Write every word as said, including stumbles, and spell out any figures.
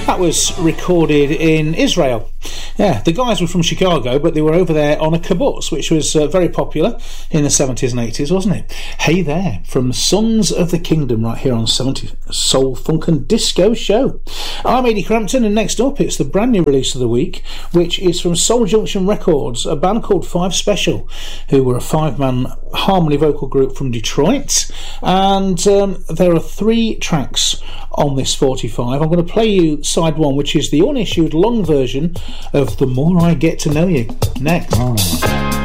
That was recorded in Israel. Yeah, the guys were from Chicago, but they were over there on a kibbutz, which was uh, very popular in the seventies and eighties, wasn't it? Hey There, from Sons of the Kingdom, right here on seventies Soul, Funk and Disco Show. I'm Eddie Crampton, and next up it's the brand new release of the week, which is from Soul Junction Records, a band called Five Special, who were a five-man harmony vocal group from Detroit. And um, there are three tracks on this forty-five. I'm going to play you side one, which is the unissued long version of The More I Get to Know You. Next. Oh.